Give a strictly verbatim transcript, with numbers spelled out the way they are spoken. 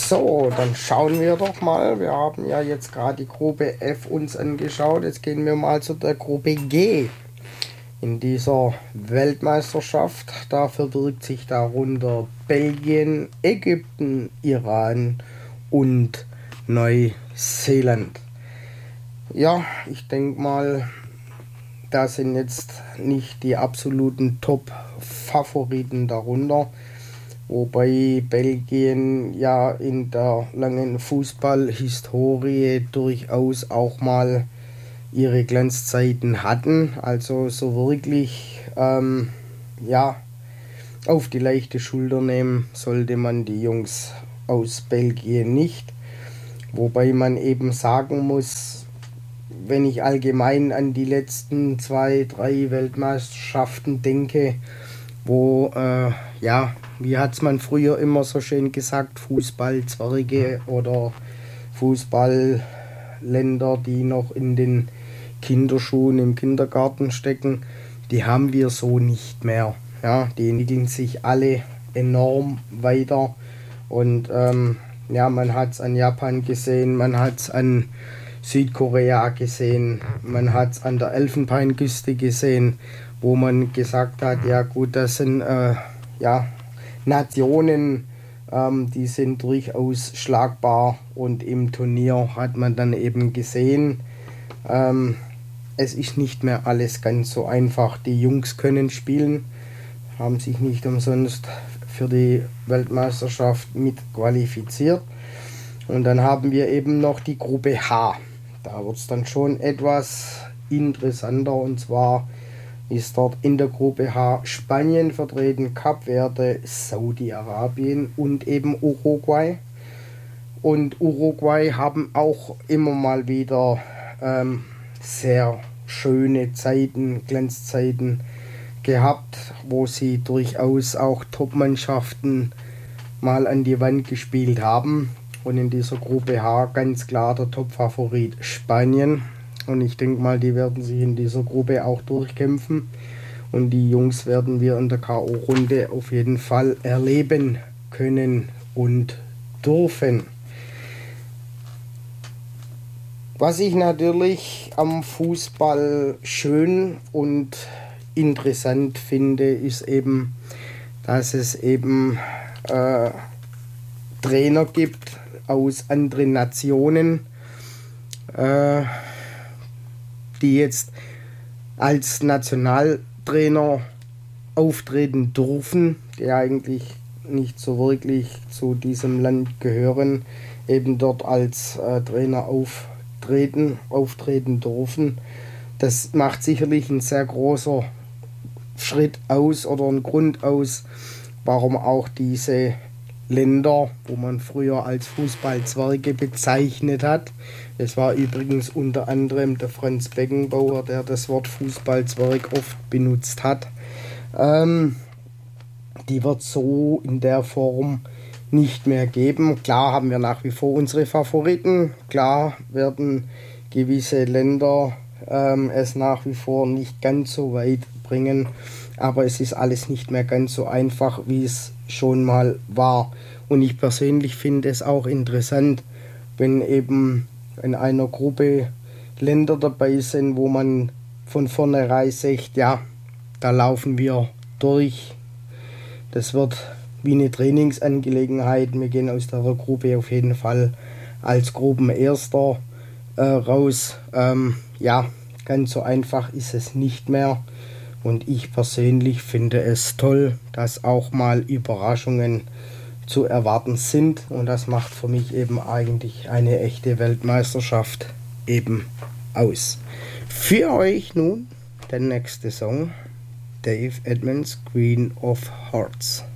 So, dann schauen wir doch mal. Wir haben ja jetzt gerade die Gruppe F uns angeschaut. Jetzt gehen wir mal zu der Gruppe G. In dieser Weltmeisterschaft, da verbirgt sich darunter Belgien, Ägypten, Iran und Neuseeland. Ja, ich denke mal, da sind jetzt nicht die absoluten Top-Favoriten darunter. Wobei Belgien ja in der langen Fußballhistorie durchaus auch mal ihre Glanzzeiten hatten. Also so wirklich ähm, ja, auf die leichte Schulter nehmen sollte man die Jungs aus Belgien nicht. Wobei man eben sagen muss, wenn ich allgemein an die letzten zwei, drei Weltmeisterschaften denke, wo, äh, ja, wie hat es man früher immer so schön gesagt, Fußballzwerge oder Fußballländer, die noch in den Kinderschuhen im Kindergarten stecken, die haben wir so nicht mehr. Ja, die entwickeln sich alle enorm weiter und ähm, ja, man hat es an Japan gesehen, man hat es an Südkorea gesehen, man hat es an der Elfenbeinküste gesehen, wo man gesagt hat, ja gut, das sind äh, ja, Nationen, ähm, die sind durchaus schlagbar, und im Turnier hat man dann eben gesehen, ähm, es ist nicht mehr alles ganz so einfach. Die Jungs können spielen, haben sich nicht umsonst für die Weltmeisterschaft mit qualifiziert. Und dann haben wir eben noch die Gruppe H. Da wird es dann schon etwas interessanter, und zwar ist dort in der Gruppe H Spanien vertreten, Kap Verde, Saudi-Arabien und eben Uruguay. Und Uruguay haben auch immer mal wieder ähm, sehr schöne Zeiten, Glanzzeiten gehabt, wo sie durchaus auch Top-Mannschaften mal an die Wand gespielt haben. Und in dieser Gruppe H ganz klar der Top-Favorit Spanien. Und ich denke mal, die werden sich in dieser Gruppe auch durchkämpfen. Und die Jungs werden wir in der K O-Runde auf jeden Fall erleben können und dürfen. Was ich natürlich am Fußball schön und interessant finde, ist eben, dass es eben äh, Trainer gibt aus anderen Nationen, äh, die jetzt als Nationaltrainer auftreten dürfen, die eigentlich nicht so wirklich zu diesem Land gehören, eben dort als äh, Trainer auftreten, auftreten dürfen. Das macht sicherlich ein sehr großer Schritt aus oder ein Grund aus, warum auch diese Länder, wo man früher als Fußballzwerge bezeichnet hat. Es war übrigens unter anderem der Franz Beckenbauer, der das Wort Fußballzwerg oft benutzt hat. Ähm, die wird so in der Form nicht mehr geben. Klar haben wir nach wie vor unsere Favoriten. Klar werden gewisse Länder ähm, es nach wie vor nicht ganz so weit bringen. Aber es ist alles nicht mehr ganz so einfach, wie es schon mal war. Und ich persönlich finde es auch interessant, wenn eben in einer Gruppe Länder dabei sind, wo man von vornherein sagt, ja, da laufen wir durch. Das wird wie eine Trainingsangelegenheit. Wir gehen aus der Gruppe auf jeden Fall als Gruppenerster äh, raus. Ähm, ja, ganz so einfach ist es nicht mehr. Und ich persönlich finde es toll, dass auch mal Überraschungen zu erwarten sind. Und das macht für mich eben eigentlich eine echte Weltmeisterschaft eben aus. Für euch nun der nächste Song, Dave Edmunds, Queen of Hearts.